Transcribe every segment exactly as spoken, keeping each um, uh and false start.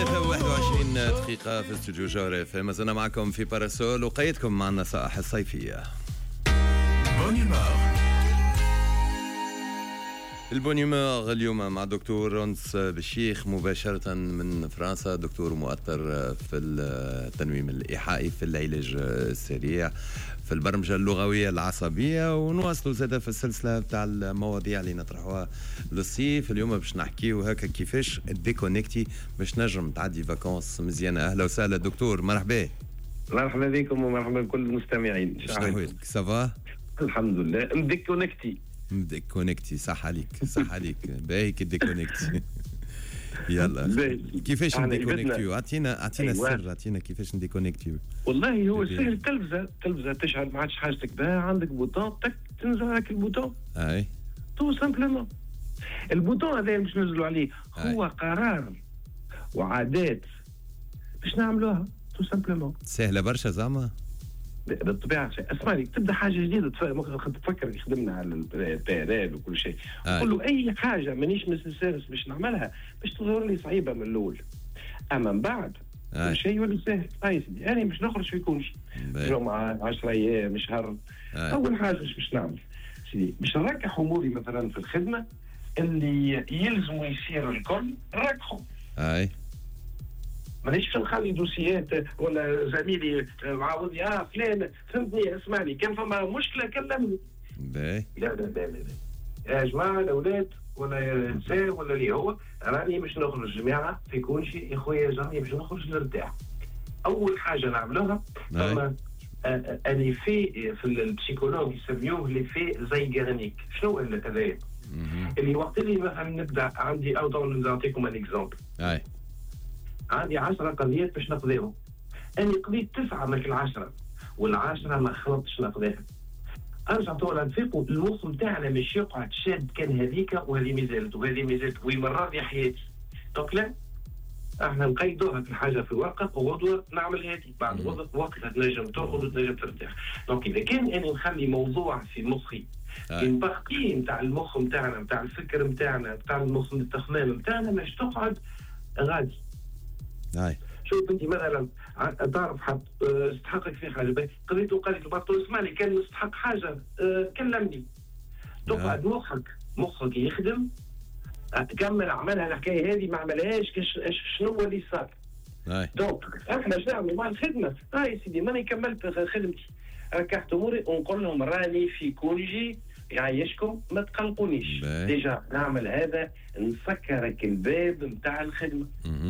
الثالثة وواحد وعشرين دقيقة في استوديو جوهر اف ام. ما زلنا معكم في باراسول وقيدكم مع النصائح الصيفية. بونيمور البونيمور اليوم مع دكتور رونس بالشيخ مباشرة من فرنسا، دكتور مؤطر في التنويم الإيحائي، في العلاج السريع، في البرمجة اللغوية العصبية. ونواصلوا زادة في السلسلة بتاع المواضيع اللي نطرحوها للصيف. اليوم باش نحكيو هكا كيفاش ديكونيكتي باش نجم تعدي فاكونس مزيانة. أهلا وسهلا دكتور، مرحبا. مرحبا بكم ومرحبا بكل المستمعين. شحوالك؟ سافا الحمد لله. مديكونيكتي مديكونيكتي صح عليك صح عليك باهي كي ديكونيكتي. يلا كيفاش نديكونيكتيو؟ اعطينا اعطينا السر، اعطينا كيفاش نديكونيكتيو. والله هو سهل. تلفزه تلفزه تشعل، ما عادش حاجتك بها، عندك بوطون تك تنزل هاك البوطون. اي تو سامبلومون البوطون هذا باش ننزلوا عليه هو قرار وعادات باش نعملوها تو سامبلومون. سهله برشا زعما بالطبيعه. اسمعني، تبدا حاجه جديده تفكر خدمنا على البيرال وكل شيء، تقول له اي حاجه مانيش مسلسلس باش نعملها باش تظهر لي صعيبه من الاول، اما من بعد كل شيء يولي سهل. هاي سيدي انا باش نخرج في كل شيء جمعه عشرة ايام شهر. اول حاجه باش نعمل سيدي باش نركح اموري مثلا في الخدمه اللي يلزموا يصيروا الكل نركحوا. اي مانيش نخلي دوسيات ولا زميلي معاودني اه فلان فهمتني اسمعني كان فما مشكله كلمني. باهي لا لا لا لا يا جماعه الاولاد ولا النساء ولا اللي هو راني باش نخرج جماعه في كل شيء يا خويا راني باش نخرج نرتاح. اول حاجه نعملوها فما اللي في في البسيكولوج يسميوه اللي في زيغرنيك. شنو هذايا؟ اللي وقت اللي مثلا نبدا عندي او نعطيكم ان اكزومبل. اي عندي عشرة قضيات باش نقضيهم، أنا قضيت تسعة من العشرة والعشرة ما خلطتش نقضيها. أرجع طول نفيقوا المخ نتاعنا مش يقعد شاد كان هذيك وهذه مازالت وهذه مازالت ويمرر لي حياتي. دونك لا، احنا نقيدوها في الحاجة في ورقة وغدوة نعمل هذه، بعد غدوة وقتها تنجم ترقد وتنجم ترتاح. دونك إذا كان أنا نخلي موضوع في مخي الباقي نتاع المخ نتاعنا نتاع الفكر نتاعنا نتاع المخ التخمام نتاعنا مش تقعد غادي. هاي شوف انت مثلا تعرف حد استحقك في حاجه قضيت وقال لك بطل اسمعني كان مستحق حاجه أه كلمني. تقعد مخك مخك يخدم تكمل عملها الحكايه هذه ما عملهاش شنو اللي صار. دونك احنا شنو نعمل مع الخدمه؟ هاي سيدي ماني كملت خدمتي ركحت اموري ونقول لهم راني في كونجي يعيشكم ما تقلقونيش. ديجا نعمل هذا نسكرك الباب نتاع الخدمه.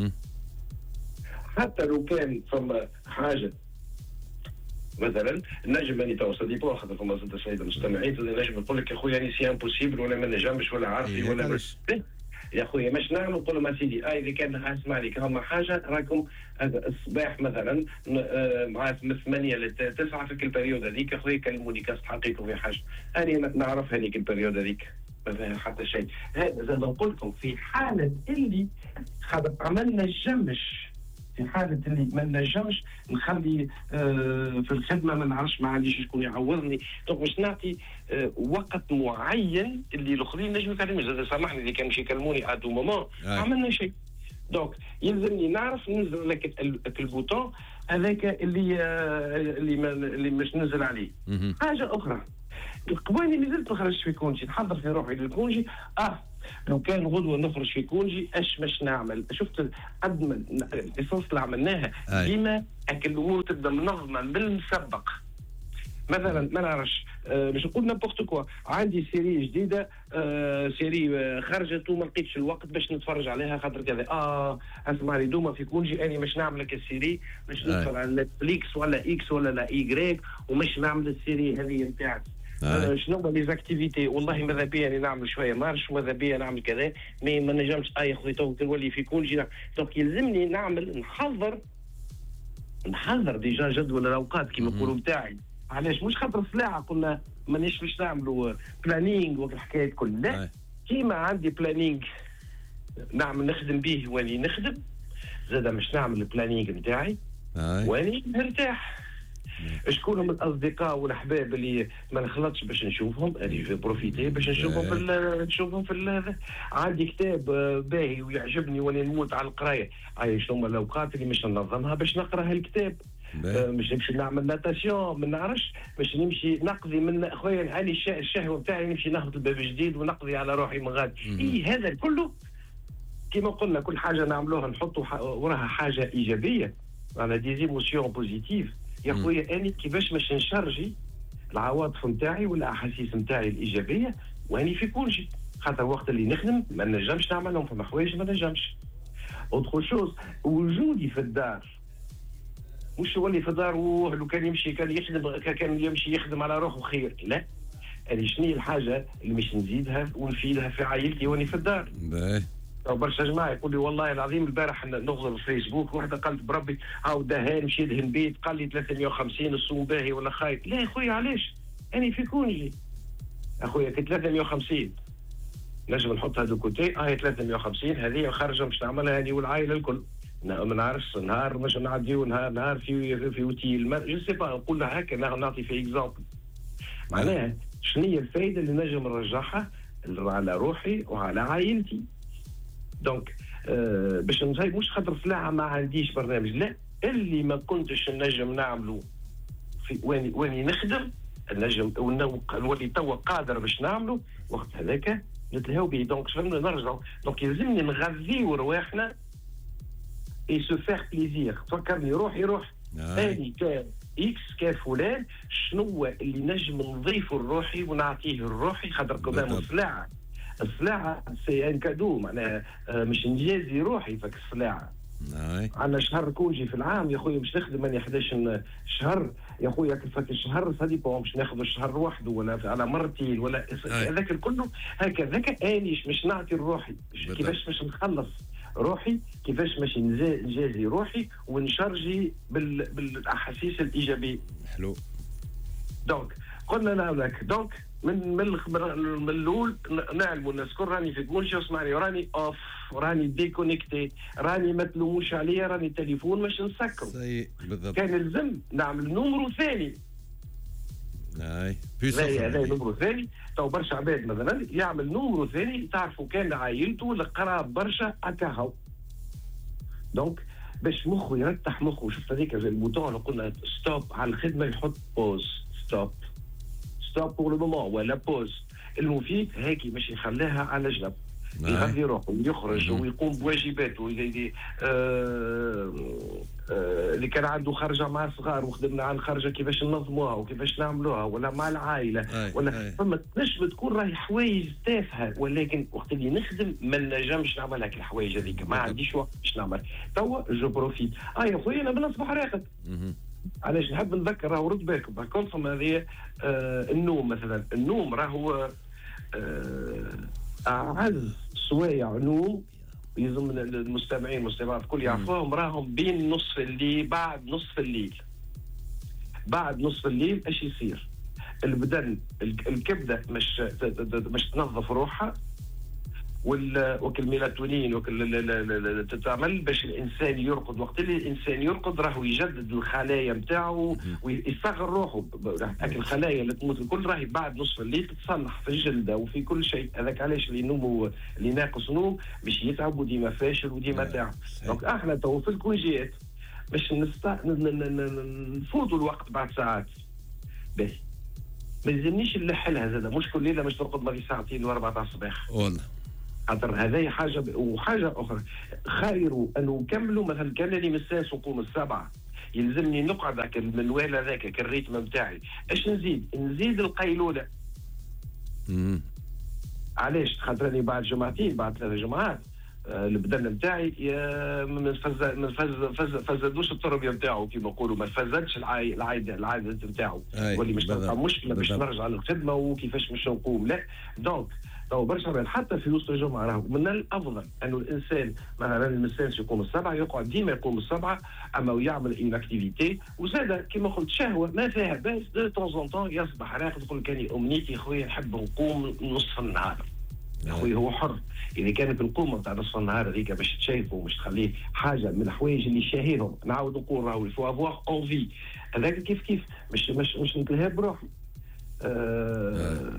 حتى لو كان فما حاجه مثلا نجم اني توصل دي بو خاطر فما زاد سيد المستمعين نجم نقول لك يا خويا راني سي امبوسيبل ولا ما نجمش ولا عارفي ولا مش يا خويا مش نعمل نقول لهم سيدي اي اذا كان اسمع لك هما حاجه راكم الصباح مثلا مع من ثمانية لتسعة في البريود هذيك يا خويا كلموني كاستحقيكم في حاجه انا نعرف هذيك البريود هذيك ما فيها حتى شيء. هذا زاد نقول لكم في حاله اللي عملنا الجمش، في حالة اللي ما نجمش نخلي آه في الخدمة ما نعرفش ما عنديش شكون يعوضني. دونك باش نعطي آه وقت معين اللي الاخرين نجم يكلموني. سامحني اللي كانوا يكلموني ادو مومون ما عملنا شيء. دونك يلزمني نعرف ننزل لك البوطون هذاك اللي آه اللي ما اللي مش ننزل عليه. حاجة أخرى القوانين اللي زلت ما خرجتش في كونجي نحضر في روحي للكونجي. اه لو كان غدوه نخرج في كونجي اش باش نعمل؟ شفت قد ما القصص اللي عملناها ديما اكل الامور تبدا منظمه بالمسبق. مثلا ما نعرفش آه باش نقول نابورت كوا عندي سيري جديده آه سيري آه خرجت وما لقيتش الوقت باش نتفرج عليها خاطر كذا. اه اسمعني دوما في كونجي اني مش نعمل لك السيري باش ندخل على نتفليكس ولا اكس ولا لا ايغريك ومش نعمل السيري هذه نتاعك. آه شنو هما لي زاكتيفيتي؟ والله ماذا بيا يعني نعمل شويه مارش ماذا بيا نعمل كذا مي ما نجمش اي خويا تو نولي في كونجي. دونك يلزمني نعمل نحضر نحضر ديجا جدول الاوقات كيما نقولوا نتاعي. علاش؟ مش خاطر السلاعه قلنا مانيش باش نعملوا بلانينغ والحكايات كل لا كيما عندي بلانينغ نعمل نخدم به واني نخدم زاد مش نعمل البلانينغ نتاعي واني نرتاح. شكون هم الاصدقاء والاحباب اللي ما نخلطش باش نشوفهم، اللي في بروفيتي باش نشوفهم في نشوفهم في عندي كتاب باهي ويعجبني وانا نموت على القرايه، هاي شنو هما الاوقات اللي مش ننظمها باش نقرا هالكتاب. آه مش نمشي نعمل ناتاسيون ما نعرفش، باش نمشي نقضي من خويا هاني الشهوه بتاعي نمشي ناخذ الباب جديد ونقضي على روحي من غادي. اي هذا كله كما قلنا كل حاجه نعملوها نحطوا وراها حاجه ايجابيه، على دي زيموسيون بوزيتيف. يا خويا اني كيفاش باش نشارجي العواطف نتاعي ولا الاحاسيس نتاعي الايجابيه واني في كل شيء، خاطر وقت اللي نخدم ما نجمش نعملهم في حوايج ما نجمش. اوتر شوز وجودي في الدار، مش هو اللي في الدار لو كان يمشي كان يخدم كان يمشي يخدم على روحه خير، لا هذه شنو هي الحاجه اللي مش نزيدها ونفيدها في عائلتي واني في الدار. باهي او برشا جماعه يقول لي والله العظيم البارح نغزر الفيسبوك وحده قالت بربي هاو دهان مشي يدهن بيت قال لي ثلاثمية وخمسين السوم باهي ولا خايب. لا يا خويا علاش؟ اني في كونجي اخويا كي ثلاثمية وخمسين نجم نحطها دو كوتي، هاي ثلاثمية وخمسين هذه خارجه باش نعملها هذه والعائله الكل. ما نعرفش نهار باش نعديو نهار نهار في في اوتيل جو سي با نقول لها هكا نعطي في اكزامبل. معناها شنو هي الفائده اللي نجم نرجعها على روحي وعلى عائلتي. دونك آه باش نزاي مش خاطر سلاعه ما عنديش برنامج، لا اللي ما كنتش نجم نعمله في واني واني نخدم نجم نولي توا قادر باش نعمله وقت هذاك نتلهاو به. دونك فهمنا نرجعوا دونك يلزمني نغذيو رواحنا اي سو فيغ بليزير. تفكرني روحي روح اني كان اكس كان فلان شنو اللي نجم نضيفه لروحي ونعطيه لروحي، خاطر قدام السلاعه السلاعه سي ان كادو معناها مش نجازي روحي فك السلاعه. عندنا شهر كوجي في العام يا خويا مش نخدم انا احد عشر شهر يا خويا كيفاش الشهر سادي بون مش ناخذ الشهر وحده ولا على مرتين ولا هذاك الكل هكذاك انيش مش نعطي لروحي كيفاش باش نخلص روحي، كيفاش باش نجازي روحي ونشرجي بال... بالاحاسيس الايجابيه. حلو. دونك قلنا نعملك دونك من من من الاول نعلموا الناس كل راني في كل اسمعني راني اوف راني ديكونيكتي راني ما تلوموش عليا راني التليفون مش نسكره. صحيح بالضبط. كان لازم نعمل نمرو ثاني. اي هذا نمرو ثاني. تو برشا عباد مثلا يعمل نمرو ثاني تعرفوا كان عائلته القراب برشا هكا. دونك باش مخه يرتاح مخه. شفت هذيك زي البوتون اللي قلنا ستوب على الخدمه يحط بوز ستوب ستوب بور لو مومون ولا بوز. المفيد هيك باش يخليها على جنب يغذي روحه ويخرج ويقوم بواجباته. اللي كان عنده خرجه مع الصغار وخدمنا على الخرجه كيفاش ننظموها وكيفاش نعملوها ولا مع العائله ولا فما تنجم تكون راهي حوايج تافهه ولكن وقت اللي نخدم ما نجمش نعمل هيك الحوايج هذيك ما عنديش وقت باش نعمل. توا جو بروفيت اه يا خويا انا بنصبح راقد. علاش نحب نذكر راهو رد بالكم بالكم هذه آه النوم مثلا. النوم راهو آه اعز سوايع نوم يلزم المستمعين المستمعات الكل يعرفوهم راهم بين نصف الليل بعد نصف الليل. بعد نصف الليل ايش يصير؟ البدن الكبده مش مش تنظف روحها وكل الميلاتونين وكل تتعمل باش الانسان يرقد. وقت اللي الانسان يرقد راهو يجدد الخلايا نتاعو ويصغر روحه. هاك الخلايا اللي تموت الكل راهي بعد نصف الليل تتصلح في الجلده وفي كل شيء. هذاك علاش اللي نومه اللي ناقص نوم باش يتعب وديما فاشل وديما تعب. دونك احنا تو في الكونجيات باش نست... نفوتوا الوقت بعد ساعات باهي. ما يلزمنيش نلحلها زاده مش كل ليله باش ترقد مري ساعتين واربعة تاع الصباح. والله خاطر هذه حاجه ب... وحاجه اخرى خير انه نكملوا مثلا كان لي من السادس نقوم السبعه يلزمني نقعد هكا المنوال هذاك الريتم نتاعي. ايش نزيد؟ نزيد القيلوله. امم علاش؟ خاطر راني بعد جمعتين بعد ثلاث جمعات آه البدن نتاعي ما فز ما فز فز فزدوش التربيه نتاعو كيما نقولوا ما فزدش العاده العاده نتاعو واللي مش تلقى مشكله باش نرجع للخدمه وكيفاش باش نقوم. لا دونك تو برشا حتى في وسط الجمعه راهو من الافضل انه الانسان مثلا الانسان يقوم السبعه يقعد ديما يقوم السبعه اما يعمل اون اكتيفيتي. وزاد كما قلت شهوه ما فيها باس دو طون طون يصبح راقد يقول كان امنيتي خويا نحب نقوم نصف النهار. اخويا هو حر. اذا كانت القوه نتاع نصف النهار هذيك باش تشايفه ومش تخليه حاجه من الحوايج اللي شاهيهم، نعاود نقول راهو الفو افواغ اونفي، هذاك كيف كيف مش مش مش نتلهى بروحي. أه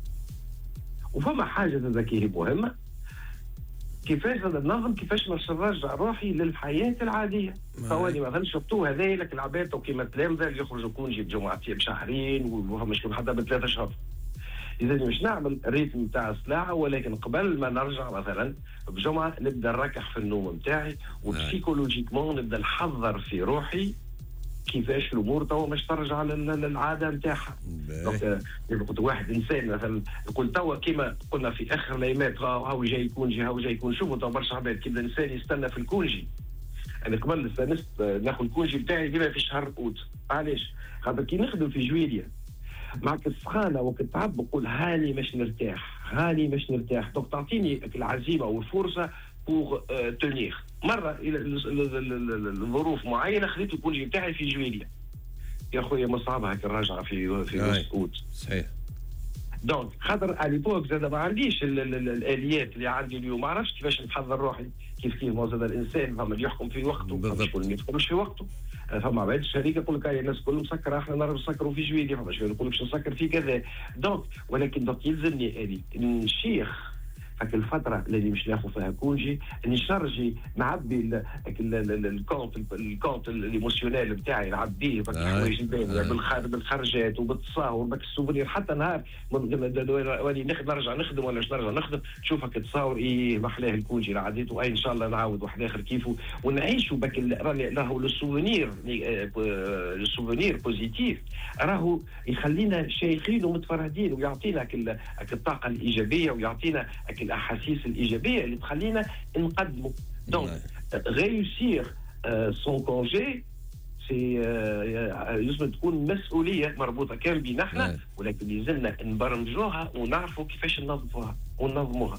وفما حاجه ذكيه مهمه، كيفاش ننظم، كيفاش باش نرجع روحي للحياه العاديه. ثواني مثلا شفتوا هذيلك العباد وكيما التلامذه اللي يخرجوا كونجي بجمعتين بشهرين وما شكون حتى بثلاثه شهور. إذا مش نعمل الريتم نتاع السلاعة، ولكن قبل ما نرجع مثلا بجمعة نبدا نركح في النوم نتاعي وبسيكولوجيكمون نبدا نحضر في روحي كيفاش الامور توا باش ترجع للعاده نتاعها. دونك قلت واحد انسان مثلا يقول توا كيما قلنا في اخر الايامات هاو جاي كونجي هاو جاي يكون، شوفوا توا برشا عباد كيما الانسان يستنى في الكونجي. انا قبل استانست ناخذ الكونجي بتاعي ديما في شهر اوت. علاش؟ خاطر كي نخدم في جويليا معك السخانه وقت تعب نقول هاني باش نرتاح، هاني باش نرتاح، دونك تعطيني العزيمه والفرصه بوغ تونيغ. مره الظروف معينه خذيت الكونجي بتاعي في جويليا، يا خويا مصعب هكا الراجعه في في وسط اوت. صحيح. دونك خاطر على ليبوك زاد ما عنديش الاليات اللي عندي اليوم، ما عرفتش كيفاش نحضر روحي. كيف كيف ما زاد الانسان فما اللي يحكم في وقته فما شكون ما يحكمش في وقته. فما عباد الشركه يقول لك الناس كلهم مسكره، احنا نرى نسكروا في جويليا، فما شكون يقول لك نسكر في كذا. دونك ولكن دونك يلزمني اني نشيخ هاك الفتره اللي مش ناخذ فيها كونجي، نشرجي نعبي الكونت الكونت الايموسيونيل نتاعي نعبيه بالحوايج الباهيه بالخرجات وبالتصاور بالسوفونير. حتى نهار واني نرجع نخدم ولا نرجع نخدم نشوف هاك التصاور ايه محلاه الكونجي عديته، اي ان شاء الله نعاود واحد اخر كيفه ونعيشوا بك راهو السوفونير السوفونير بوزيتيف راهو يخلينا شايخين ومتفرهدين ويعطينا هاك الطاقه الايجابيه ويعطينا الاحاسيس الايجابيه اللي تخلينا نقدموا. دونك ريوسير سون كونجي سي لازم تكون مسؤوليه مربوطه كان بينا احنا، ولكن لازمنا نبرمجوها ونعرفوا كيفاش ننظموها وننظموها.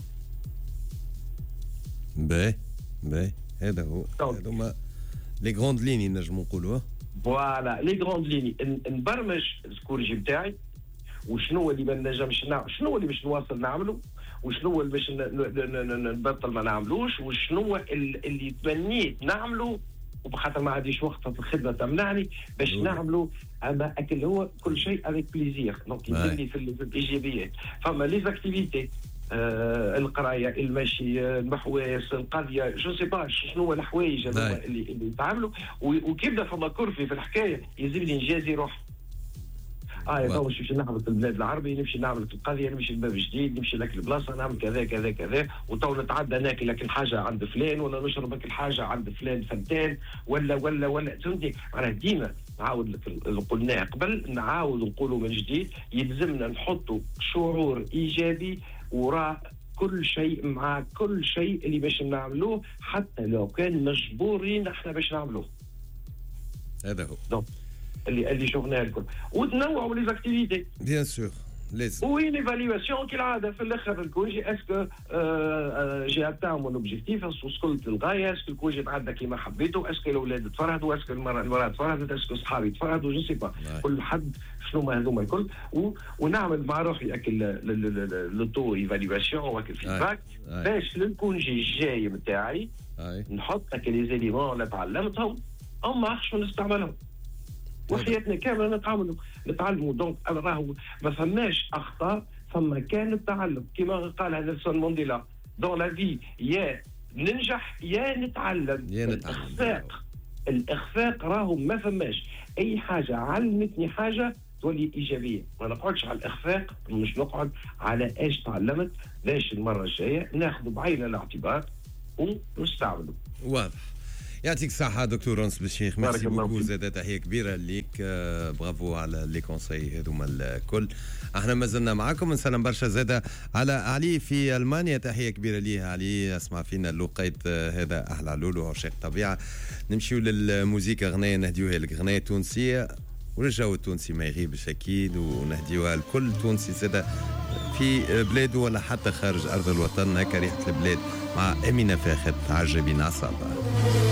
باهي باهي هذا هو هذوما لي غروند ليني نجموا نقولوا. فوالا لي غروند ليني نبرمج الكورجي بتاعي وشنو اللي ما نجمش نعمل، شنو اللي باش نواصل نعمله، وشنو اللي باش نبطل ما نعملوش، وشنو اللي تمنيت نعمله وبخاطر ما عنديش وقت في الخدمه تمنعني باش نعمله. اما اكل هو كل شيء افيك بليزير. دونك يدلني في الايجابيات. فما لي زاكتيفيتي آه القرايه، المشي، المحواس، القضيه، جو سي با شنو الحوايج اللي اللي يتعاملوا. وكيبدا فما كرفي في الحكايه يلزمني نجازي روحي. اه تو نمشي نعمل في البلاد العربي، نمشي نعمل في القضيه، نمشي لباب جديد، نمشي لك البلاصه، نعمل كذا كذا كذا، وتو نتعدى ناكل لك الحاجه عند فلان ولا نشرب لك الحاجه عند فلان فلتان ولا ولا ولا فهمتي. معناها ديما نعاود لك اللي قلناه قبل، نعاود نقولوا من جديد، يلزمنا نحطوا شعور ايجابي وراء كل شيء، مع كل شيء اللي باش نعملوه حتى لو كان مجبورين احنا باش نعملوه. هذا هو. دونك اللي اللي شفناه الكل وتنوعوا لي زاكتيفيتي بيان سور لازم. وي ليفاليواسيون كالعاده في الاخر الكوجي اسكو جي اتان مون اوبجيكتيف، وصلت للغايه، اسكو الكوجي تعدى كيما حبيته، اسكو الاولاد تفرهدوا، اسكو المراه تفرهدت، اسكو صحابي تفرهدوا، جو سي با كل حد شنو ما هذوما الكل. ونعمل مع روحي اكل لو تو ايفاليواسيون واكل فيدباك باش للكوجي الجاي نتاعي نحط هكا لي زيليمون اللي تعلمتهم او ما عرفتش نستعملهم وحياتنا كامله نتعاملوا نتعلموا. دونك راهو ما فماش اخطاء، فما كان التعلم كما قال هذا نيلسون مانديلا دون لا في، يا ننجح يا نتعلم. يا نتعلم. الاخفاق الاخفاق راهو ما فماش. اي حاجه علمتني حاجه تولي ايجابيه، ما نقعدش على الاخفاق، مش نقعد على ايش تعلمت، باش المره الجايه ناخذ بعين الاعتبار ونستعمله. واضح. يعطيك الصحة دكتور رونس بالشيخ، ميرسي بوكو، زاد تحية كبيرة ليك، برافو على لي كونساي هذوما الكل. احنا ما زلنا معاكم، نسلم برشا زاد على علي في المانيا، تحية كبيرة ليه علي، اسمع فينا اللقيت هذا احلى علولو عشاق طبيعة. نمشيو للموسيقى، غنية نهديوها لك، غنية تونسية والجو التونسي ما يغيبش اكيد، ونهديوها لكل تونسي زاد في بلاده ولا حتى خارج ارض الوطن، هكا ريحة البلاد مع امينة فاخر، عجبين عصابة.